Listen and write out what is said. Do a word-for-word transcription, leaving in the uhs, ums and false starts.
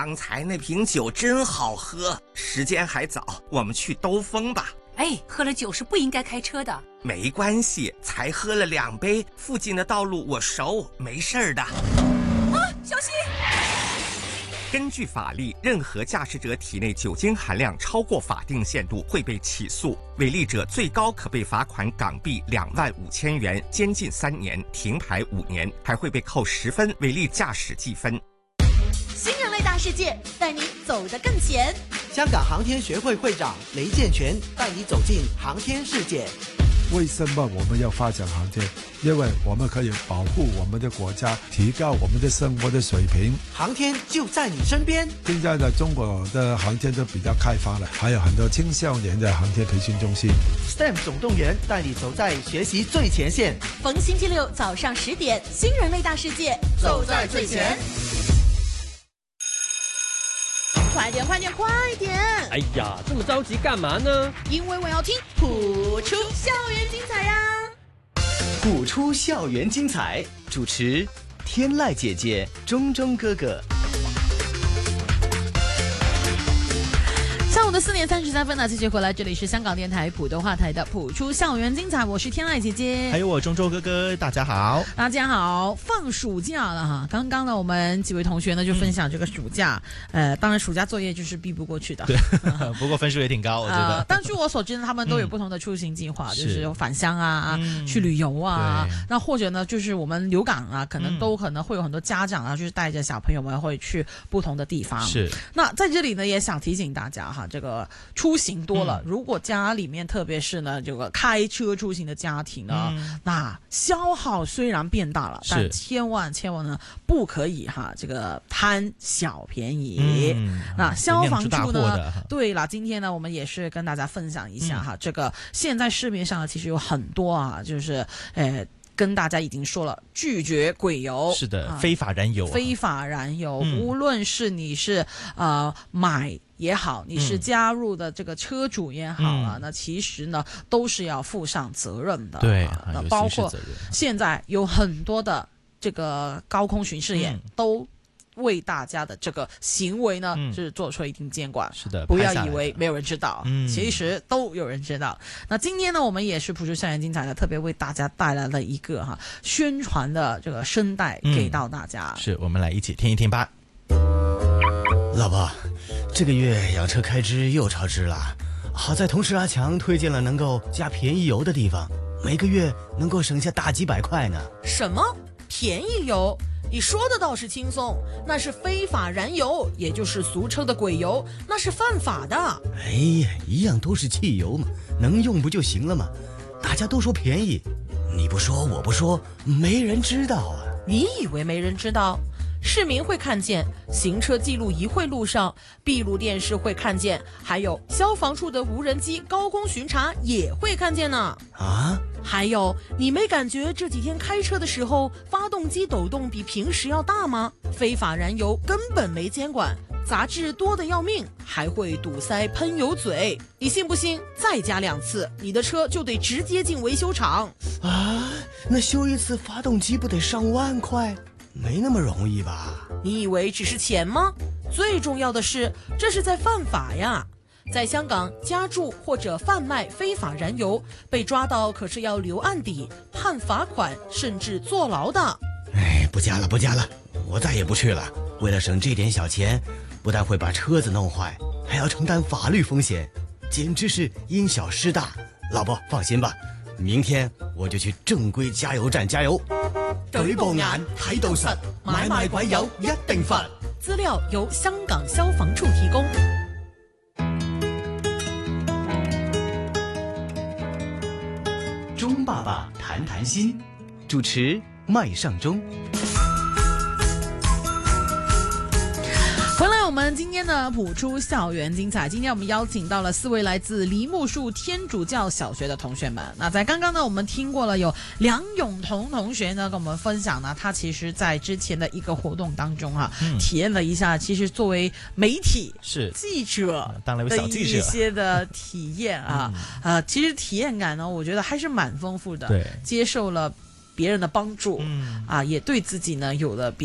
刚才那瓶酒真好喝，时间还早，我们去兜风吧。 哎，喝了酒是不应该开车的。 没关系，才喝了两杯，附近的道路我熟，没事的。 啊，小心！ 根据法律，任何驾驶者体内酒精含量超过法定限度会被起诉，违例者最高可被罚款港币两万五千元，监禁三年，停牌五年，还会被扣十分违例驾驶记分。 新人类大世界，带你走得更前。 香港航天学会会长雷建全带你走进航天世界。 为什么我们要发展航天？因为我们可以保护我们的国家，提高我们的生活的水平。 航天就在你身边。 现在的中国的航天都比较开发了，还有很多青少年的航天培训中心。 S T E M 总动员带你走在学习最前线。 逢星期六早上十点，新人类大世界，走在最前。快点快点快点！ 哎呀，这么着急干嘛呢？ 因为我要听谱出校园精彩呀！ 谱出校园精彩，主持天籁姐姐、钟钟哥哥。 下午的四点三十三分呢，继续回来，这里是香港电台普通话台的谱出校园精彩，我是天籁姐姐， 还有我钟钟哥哥，大家好， 大家好，放暑假了哈。刚刚呢，我们几位同学呢就分享这个暑假，嗯、呃，当然暑假作业就是避不过去的， 对，不过分数也挺高，我觉得。 呃、但据我所知呢，他们都有不同的出行计划，嗯、就是有返乡啊、嗯，去旅游啊，那或者呢，就是我们留港啊，可能都可能会有很多家长啊，就是带着小朋友们会去不同的地方。 是。 那在这里呢，也想提醒大家哈。这个出行多了、嗯，如果家里面特别是呢这个开车出行的家庭呢、嗯，那消耗虽然变大了，但千万千万呢不可以哈这个贪小便宜。嗯、那消防处呢，对了，今天呢我们也是跟大家分享一下哈，嗯、这个现在市面上其实有很多啊，就是呃。跟大家已经说了，拒绝鬼油， 是的，啊、非法燃油、啊， 非法燃油，嗯、无论是你是呃买也好，你是加入的这个车主也好啊，嗯、那其实呢都是要负上责任的。 对， 啊、那包括现在有很多的这个高空巡视员、嗯、都。为大家的这个行为呢，嗯、是做出一定监管。 是的， 不要以为没有人知道， 嗯、 其实都有人知道。那今天呢，我们也是谱出校园精彩的，特别为大家带来了一个哈宣传的这个声带给到大家。 嗯、是我们来一起听一听吧。 老婆，这个月养车开支又超支了，好在同事阿强推荐了能够加便宜油的地方，每个月能够省下大几百块呢。 什么便宜油？你说的倒是轻松，那是非法燃油，也就是俗称的鬼油，那是犯法的。 哎呀，一样都是汽油嘛，能用不就行了吗？大家都说便宜，你不说我不说，没人知道啊。 你以为没人知道？市民会看见，行车记录仪会录上，闭路电视会看见，还有消防处的无人机高空巡查也会看见呢。 啊？ 还有，你没感觉这几天开车的时候发动机抖动比平时要大吗？非法燃油根本没监管，杂质多得要命，还会堵塞喷油嘴。你信不信？再加两次，你的车就得直接进维修厂啊！那修一次发动机不得上万块？没那么容易吧？ 你以为只是钱吗？最重要的是，这是在犯法呀！在香港加注或者贩卖非法燃油，被抓到可是要留案底、判罚款，甚至坐牢的。 哎，不加了，不加了，我再也不去了。为了省这点小钱，不但会把车子弄坏，还要承担法律风险，简直是因小失大。老婆放心吧，明天我就去正规加油站加油。 舉步眼睇到實，買賣鬼油一定罰。資料由香港消防處提供。 钟爸爸談談心，主持麥尚中。 回来我们今天的谱出校园精彩，今天我们邀请到了四位来自梨木树天主教小学的同学们。那在刚刚呢，我们听过了有梁永彤同学呢跟我们分享呢，他其实在之前的一个活动当中哈、啊嗯，体验了一下其实作为媒体是记者当了一位小记者的一些的体验啊，嗯、呃，其实体验感呢，我觉得还是蛮丰富的， 对， 接受了别人的帮助，嗯啊，也对自己呢有了比